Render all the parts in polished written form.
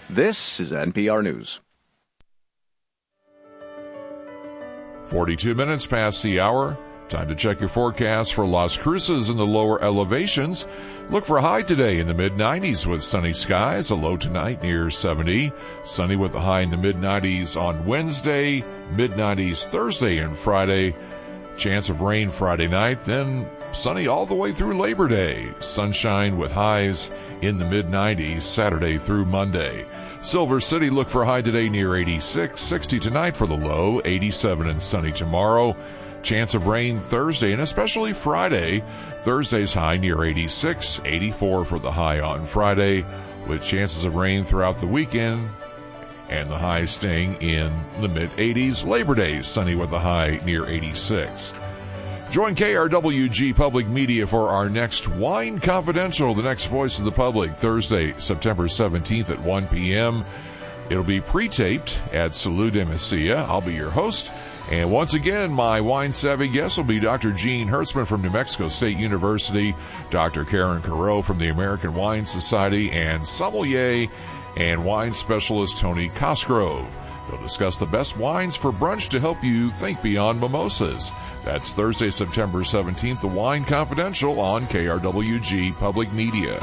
This is NPR News. 42 minutes past the hour. Time to check your forecast for Las Cruces in the lower elevations. Look for a high today in the mid-90s with sunny skies, a low tonight near 70. Sunny with a high in the mid-90s on Wednesday, mid-90s Thursday and Friday. Chance of rain Friday night, then sunny all the way through Labor Day. Sunshine with highs in the mid-90s Saturday through Monday. Silver City, look for a high today near 86, 60 tonight for the low, 87 and sunny tomorrow. Chance of rain Thursday and especially Friday. Thursday's high near 86, 84 for the high on Friday, with chances of rain throughout the weekend and the high staying in the mid-80s. Labor Day, sunny with a high near 86. Join KRWG Public Media for our next Wine Confidential, the next Voice of the Public, Thursday, September 17th at 1 p.m. It'll be pre-taped at Salud de Mesilla. I'll be your host. And once again, my wine-savvy guest will be Dr. Gene Hertzman from New Mexico State University, Dr. Karen Carreau from the American Wine Society, and sommelier and wine specialist Tony Cosgrove. They'll discuss the best wines for brunch to help you think beyond mimosas. That's Thursday, September 17th, the Wine Confidential on KRWG Public Media.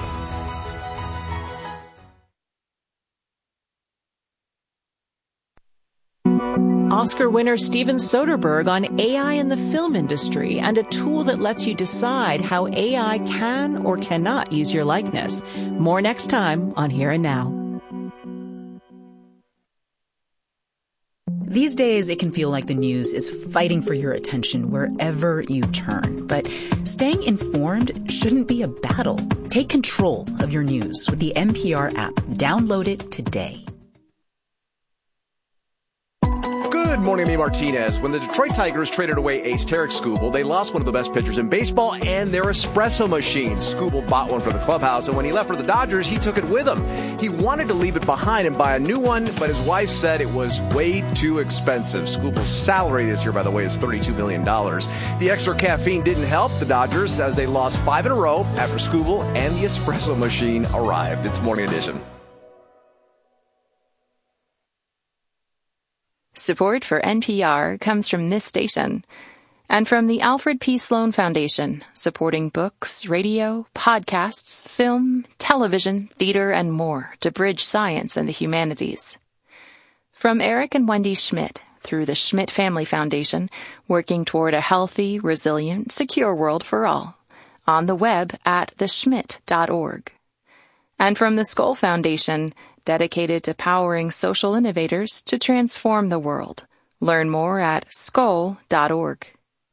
Oscar winner Steven Soderbergh on AI in the film industry and a tool that lets you decide how AI can or cannot use your likeness. More next time on Here and Now. These days, it can feel like the news is fighting for your attention wherever you turn. But staying informed shouldn't be a battle. Take control of your news with the NPR app. Download it today. Good morning, me Martinez. When the Detroit Tigers traded away ace Tarek Skubal, they lost one of the best pitchers in baseball and their espresso machine. Skubal bought one for the clubhouse, and when he left for the Dodgers, he took it with him. He wanted to leave it behind and buy a new one, but his wife said it was way too expensive. Skubal's salary this year, by the way, is $32 million. The extra caffeine didn't help the Dodgers as they lost 5 in a row after Skubal and the espresso machine arrived. It's Morning Edition. Support for NPR comes from this station and from the Alfred P. Sloan Foundation, supporting books, radio, podcasts, film, television, theater, and more to bridge science and the humanities. From Eric and Wendy Schmidt through the Schmidt Family Foundation, working toward a healthy, resilient, secure world for all. On the web at theschmidt.org. And from the Skoll Foundation, dedicated to powering social innovators to transform the world. Learn more at skoll.org.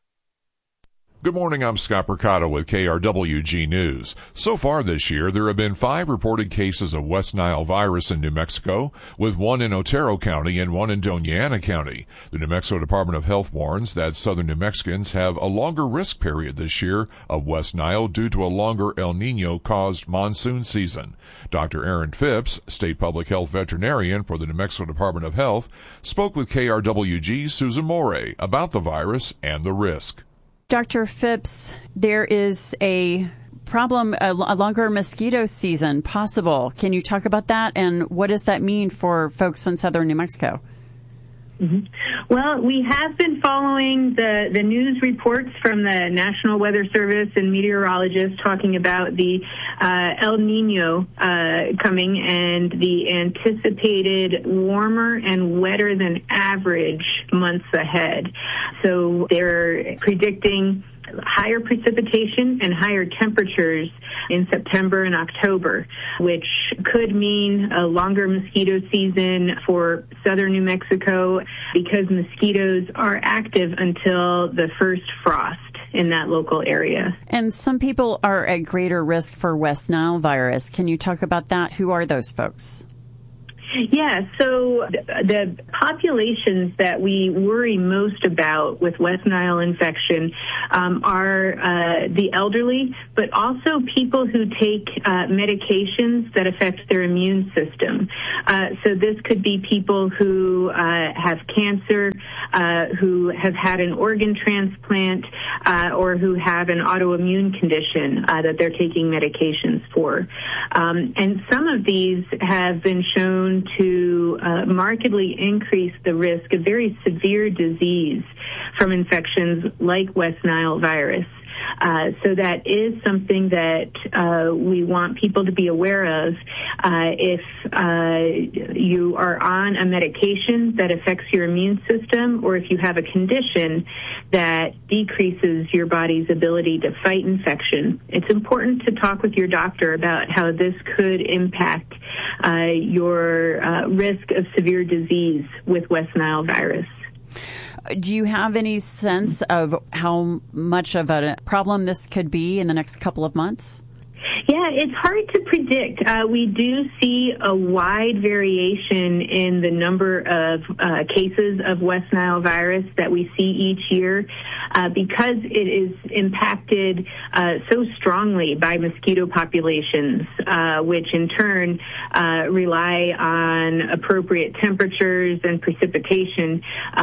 Good morning, I'm Scott Percato with KRWG News. So far this year, there have been 5 reported cases of West Nile virus in New Mexico, with 1 in Otero County and 1 in Doña Ana County. The New Mexico Department of Health warns that southern New Mexicans have a longer risk period this year of West Nile due to a longer El Nino-caused monsoon season. Dr. Aaron Phipps, state public health veterinarian for the New Mexico Department of Health, spoke with KRWG's Susan Morey about the virus and the risk. Dr. Phipps, there is a problem, a longer mosquito season possible. Can you talk about that, and what does that mean for folks in southern New Mexico? Mm-hmm. Well, we have been following the news reports from the National Weather Service and meteorologists talking about the El Nino coming and the anticipated warmer and wetter than average months ahead. So they're predicting higher precipitation and higher temperatures in September and October, which could mean a longer mosquito season for southern New Mexico because mosquitoes are active until the first frost in that local area. And some people are at greater risk for West Nile virus. Can you talk about that? Who are those folks? Yeah, so the populations that we worry most about with West Nile infection are the elderly, but also people who take medications that affect their immune system. So this could be people who have cancer, who have had an organ transplant, or who have an autoimmune condition that they're taking medications for. And some of these have been shown shown to markedly increase the risk of very severe disease from infections like West Nile virus. So that is something that we want people to be aware of. If you are on a medication that affects your immune system, or if you have a condition that decreases your body's ability to fight infection, it's important to talk with your doctor about how this could impact your risk of severe disease with West Nile virus. Do you have any sense of how much of a problem this could be in the next couple of months? Yeah, it's hard to predict. We do see a wide variation in the number of cases of West Nile virus that we see each year because it is impacted so strongly by mosquito populations, which in turn rely on appropriate temperatures and precipitation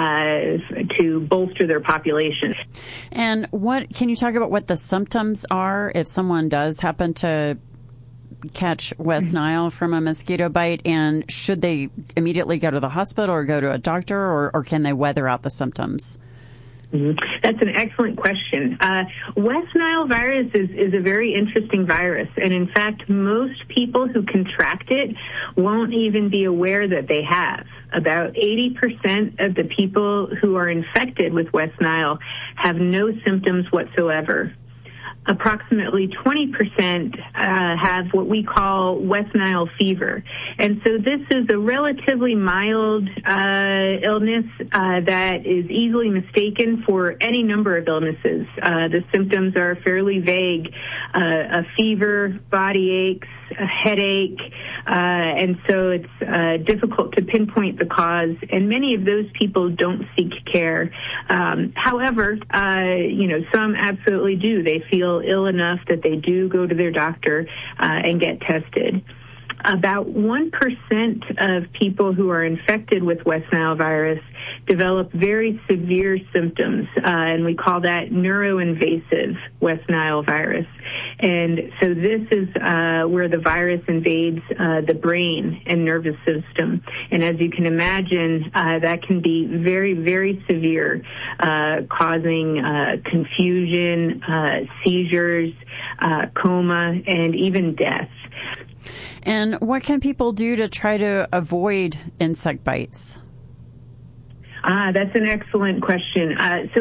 to bolster their population. And can you talk about what the symptoms are if someone does happen to catch West Nile from a mosquito bite, and should they immediately go to the hospital or go to a doctor, or can they weather out the symptoms? That's an excellent question. West Nile virus is a very interesting virus, and in fact, most people who contract it won't even be aware that they have. About 80% of the people who are infected with West Nile have no symptoms whatsoever. Approximately 20% have what we call West Nile fever. And so this is a relatively mild illness that is easily mistaken for any number of illnesses. The symptoms are fairly vague. A fever, body aches, a headache, and so it's difficult to pinpoint the cause, and many of those people don't seek care. However, some absolutely do. They feel ill enough that they do go to their doctor and get tested. About 1% of people who are infected with West Nile virus develop very severe symptoms, and we call that neuroinvasive West Nile virus. And so this is where the virus invades the brain and nervous system. And as you can imagine, that can be very, very severe, causing confusion, seizures, coma, and even death. And what can people do to try to avoid insect bites? That's an excellent question.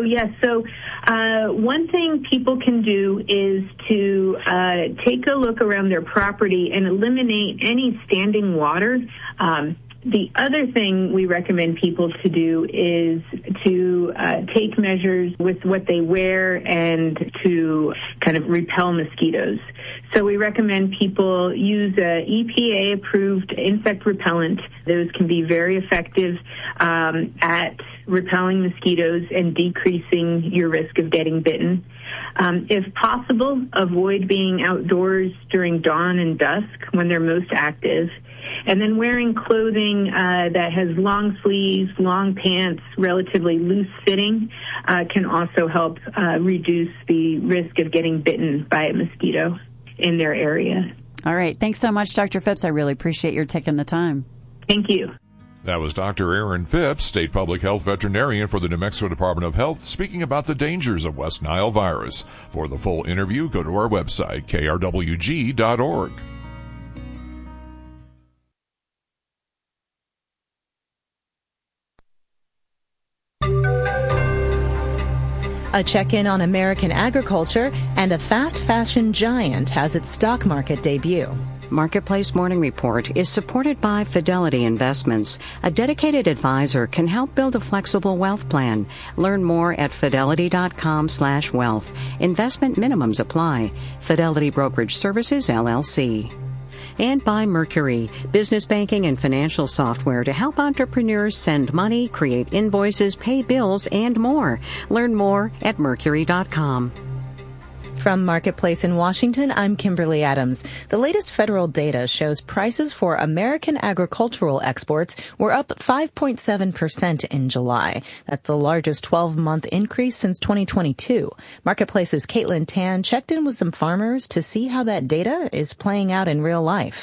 One thing people can do is to take a look around their property and eliminate any standing water. The other thing we recommend people to do is to take measures with what they wear and to kind of repel mosquitoes. So we recommend people use a EPA-approved insect repellent. Those can be very effective at repelling mosquitoes and decreasing your risk of getting bitten. If possible, avoid being outdoors during dawn and dusk when they're most active. And then wearing clothing that has long sleeves, long pants, relatively loose fitting can also help reduce the risk of getting bitten by a mosquito in their area. All right. Thanks so much, Dr. Phipps. I really appreciate your taking the time. Thank you. That was Dr. Erin Phipps, State Public Health Veterinarian for the New Mexico Department of Health, speaking about the dangers of West Nile virus. For the full interview, go to our website, krwg.org. A check-in on American agriculture, and a fast fashion giant has its stock market debut. Marketplace Morning Report is supported by Fidelity Investments. A dedicated advisor can help build a flexible wealth plan. Learn more at fidelity.com/wealth. Investment minimums apply. Fidelity Brokerage Services, LLC. And by Mercury, business banking and financial software to help entrepreneurs send money, create invoices, pay bills, and more. Learn more at mercury.com. From Marketplace in Washington, I'm Kimberly Adams. The latest federal data shows prices for American agricultural exports were up 5.7% in July. That's the largest 12-month increase since 2022. Marketplace's Caitlin Tan checked in with some farmers to see how that data is playing out in real life.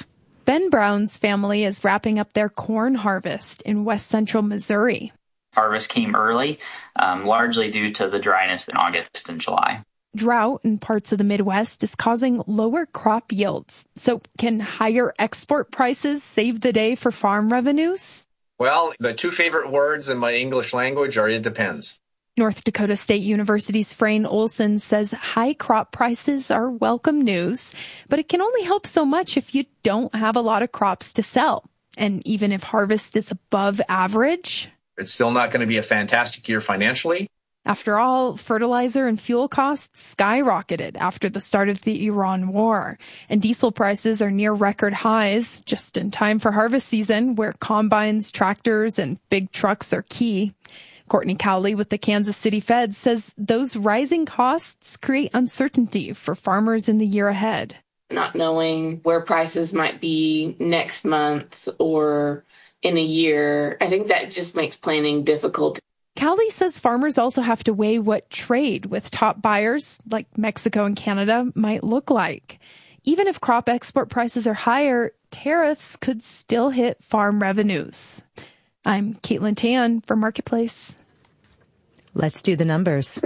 Ben Brown's family is wrapping up their corn harvest in west central Missouri. Harvest came early, largely due to the dryness in August and July. Drought in parts of the Midwest is causing lower crop yields. So can higher export prices save the day for farm revenues? Well, the two favorite words in my English language are "it depends." North Dakota State University's Frayne Olson says high crop prices are welcome news, but it can only help so much if you don't have a lot of crops to sell. And even if harvest is above average, it's still not going to be a fantastic year financially. After all, fertilizer and fuel costs skyrocketed after the start of the Iran war, and diesel prices are near record highs just in time for harvest season, where combines, tractors, and big trucks are key. Courtney Cowley with the Kansas City Fed says those rising costs create uncertainty for farmers in the year ahead. Not knowing where prices might be next month or in a year, I think that just makes planning difficult. Cowley says farmers also have to weigh what trade with top buyers like Mexico and Canada might look like. Even if crop export prices are higher, tariffs could still hit farm revenues. I'm Caitlin Tan for Marketplace. Let's do the numbers.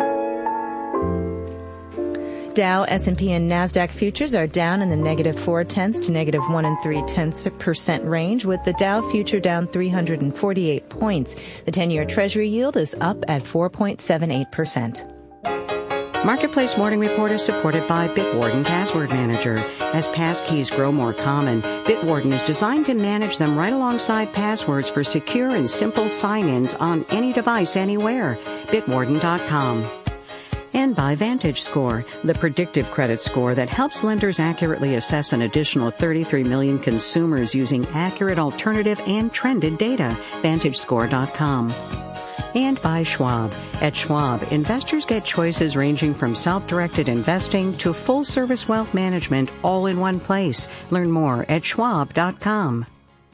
Dow, S&P, and NASDAQ futures are down in the -0.4 to -1 3/10% range, with the Dow future down 348 points. The 10-year Treasury yield is up at 4.78%. Marketplace Morning Report is supported by Bitwarden Password Manager. As passkeys grow more common, Bitwarden is designed to manage them right alongside passwords for secure and simple sign-ins on any device anywhere. Bitwarden.com. And by VantageScore, the predictive credit score that helps lenders accurately assess an additional 33 million consumers using accurate alternative and trended data. VantageScore.com. And by Schwab. At Schwab, investors get choices ranging from self-directed investing to full-service wealth management all in one place. Learn more at Schwab.com.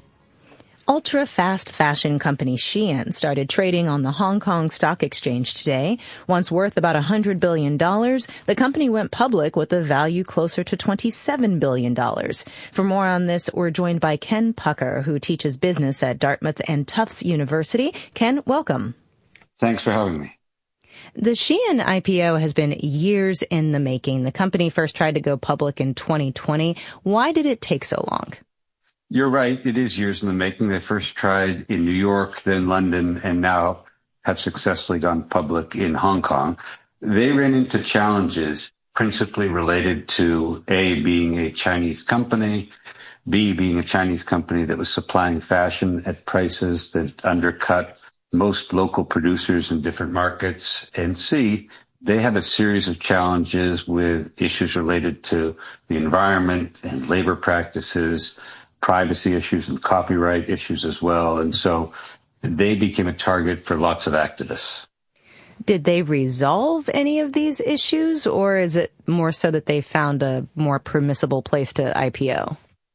Ultra-fast fashion company Shein started trading on the Hong Kong Stock Exchange today. Once worth about $100 billion, the company went public with a value closer to $27 billion. For more on this, we're joined by Ken Pucker, who teaches business at Dartmouth and Tufts University. Ken, welcome. Thanks for having me. The Shein IPO has been years in the making. The company first tried to go public in 2020. Why did it take so long? You're right. It is years in the making. They first tried in New York, then London, and now have successfully gone public in Hong Kong. They ran into challenges principally related to A, being a Chinese company, B, being a Chinese company that was supplying fashion at prices that undercut most local producers in different markets, and C, they have a series of challenges with issues related to the environment and labor practices, privacy issues and copyright issues as well. And so they became a target for lots of activists. Did they resolve any of these issues, or is it more so that they found a more permissible place to IPO?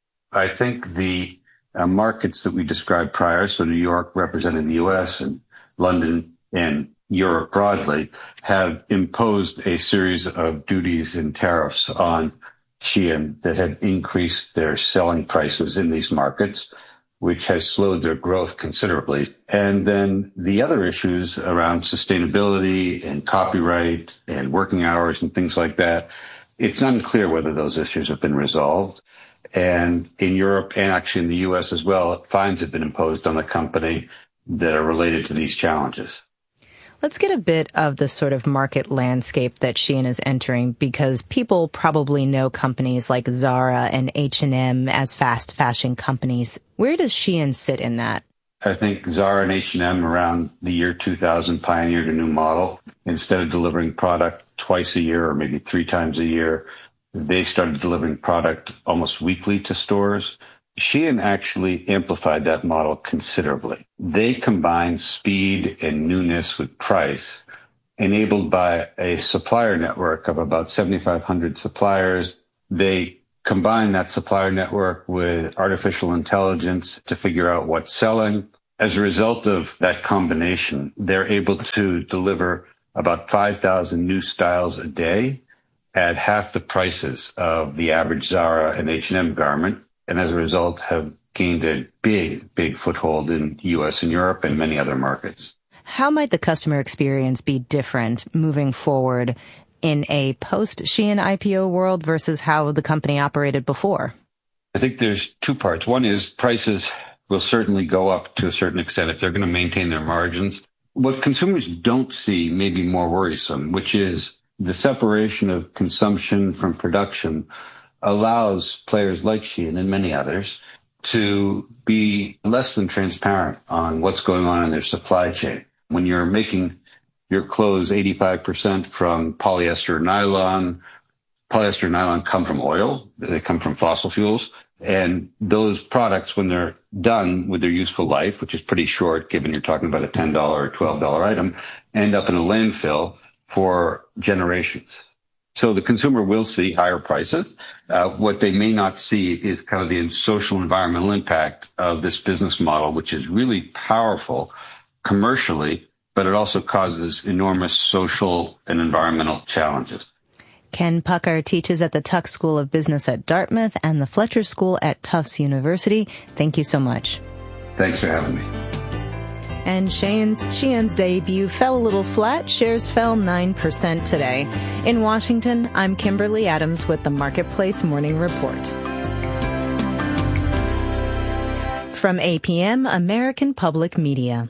I think the markets that we described prior, so New York representing the U.S. and London and Europe broadly, have imposed a series of duties and tariffs on Shein that have increased their selling prices in these markets, which has slowed their growth considerably. And then the other issues around sustainability and copyright and working hours and things like that, it's unclear whether those issues have been resolved. And in Europe and actually in the U.S. as well, fines have been imposed on the company that are related to these challenges. Let's get a bit of the sort of market landscape that Shein is entering, because people probably know companies like Zara and H&M as fast fashion companies. Where does Shein sit in that? I think Zara and H&M around the year 2000 pioneered a new model. Instead of delivering product twice a year or maybe 3 times a year, they started delivering product almost weekly to stores. Shein actually amplified that model considerably. They combined speed and newness with price, enabled by a supplier network of about 7,500 suppliers. They combined that supplier network with artificial intelligence to figure out what's selling. As a result of that combination, they're able to deliver about 5,000 new styles a day at half the prices of the average Zara and H&M garment. and as a result have gained a big foothold in U.S. and Europe and many other markets. How might the customer experience be different moving forward in a post-Shein IPO world versus how the company operated before? I think there's two parts. One is prices will certainly go up to a certain extent if they're going to maintain their margins. What consumers don't see may be more worrisome, which is the separation of consumption from production allows players like Shein and many others to be less than transparent on what's going on in their supply chain. When you're making your clothes 85% from polyester nylon come from oil, they come from fossil fuels. And those products, when they're done with their useful life, which is pretty short, given you're talking about a $10 or $12 item, end up in a landfill for generations. So the consumer will see higher prices. What they may not see is kind of the social environmental impact of this business model, which is really powerful commercially, but it also causes enormous social and environmental challenges. Ken Pucker teaches at the Tuck School of Business at Dartmouth and the Fletcher School at Tufts University. Thank you so much. Thanks for having me. And Shein's debut fell a little flat. Shares fell 9% today. In Washington, I'm Kimberly Adams with the Marketplace Morning Report. From APM, American Public Media.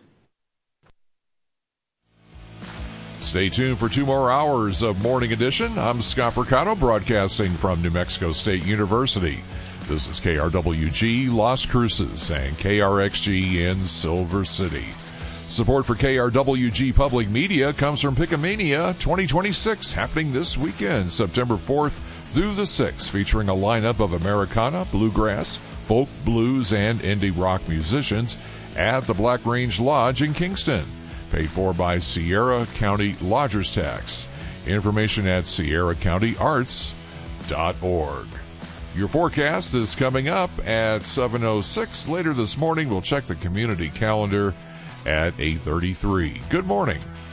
Stay tuned for 2 more hours of Morning Edition. I'm Scott Mercado, broadcasting from New Mexico State University. This is KRWG Las Cruces and KRXG in Silver City. Support for KRWG Public Media comes from Pickamania 2026, happening this weekend, September 4th through the 6th, featuring a lineup of Americana, bluegrass, folk, blues, and indie rock musicians at the Black Range Lodge in Kingston. Paid for by Sierra County Lodgers Tax. Information at sierracountyarts.org. Your forecast is coming up at 7:06. Later this morning, we'll check the community calendar at 8:33. Good morning.